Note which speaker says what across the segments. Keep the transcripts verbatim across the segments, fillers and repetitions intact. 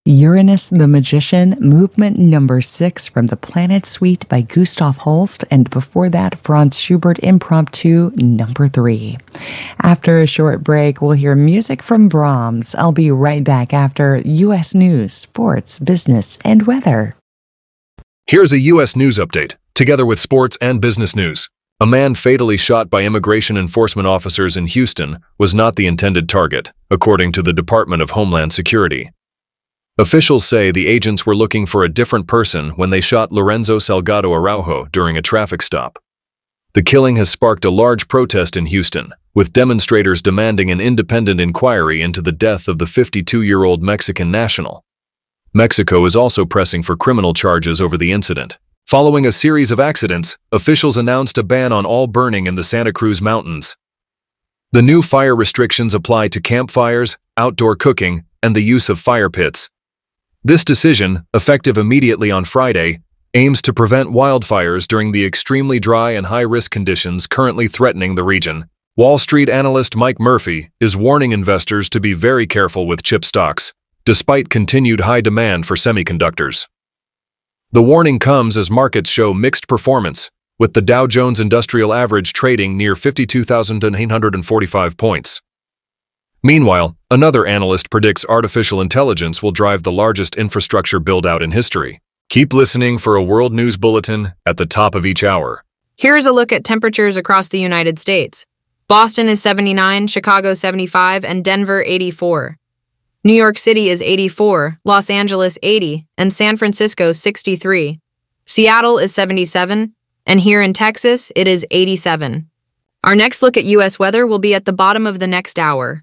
Speaker 1: Uranus the Magician, movement number six from the Planet Suite by Gustav Holst, and before that, Franz Schubert Impromptu number three. After a short break, we'll hear music from Brahms. I'll be right back after U S news, sports, business, and weather.
Speaker 2: Here's a U S news update, together with sports and business news. A man fatally shot by immigration enforcement officers in Houston was not the intended target, according to the Department of Homeland Security. Officials say the agents were looking for a different person when they shot Lorenzo Salgado Araujo during a traffic stop. The killing has sparked a large protest in Houston, with demonstrators demanding an independent inquiry into the death of the fifty-two-year-old Mexican national. Mexico is also pressing for criminal charges over the incident. Following a series of accidents, officials announced a ban on all burning in the Santa Cruz Mountains. The new fire restrictions apply to campfires, outdoor cooking, and the use of fire pits. This decision, effective immediately on Friday, aims to prevent wildfires during the extremely dry and high-risk conditions currently threatening the region. Wall Street analyst Mike Murphy is warning investors to be very careful with chip stocks, despite continued high demand for semiconductors. The warning comes as markets show mixed performance, with the Dow Jones Industrial Average trading near fifty-two thousand eight hundred forty-five points. Meanwhile, another analyst predicts artificial intelligence will drive the largest infrastructure build-out in history. Keep listening for a world news bulletin at the top of each hour.
Speaker 3: Here's a look at temperatures across the United States. Boston is seventy-nine, Chicago seventy-five, and Denver eighty-four. New York City is eighty-four, Los Angeles eighty, and San Francisco sixty-three. Seattle is seventy-seven, and here in Texas, it is eighty-seven. Our next look at U S weather will be at the bottom of the next hour.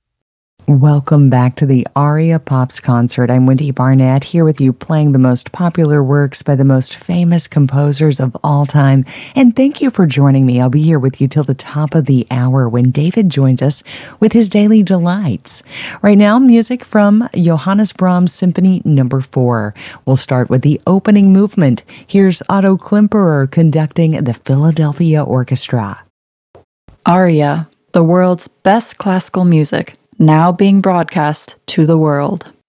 Speaker 1: Welcome back to the Aria Pops concert. I'm Wendy Barnett, here with you playing the most popular works by the most famous composers of all time. And thank you for joining me. I'll be here with you till the top of the hour when David joins us with his Daily Delights. Right now, music from Johannes Brahms Symphony number four. We'll start with the opening movement. Here's Otto Klemperer conducting the Philadelphia Orchestra.
Speaker 4: Aria, the world's best classical music, now being broadcast to the world.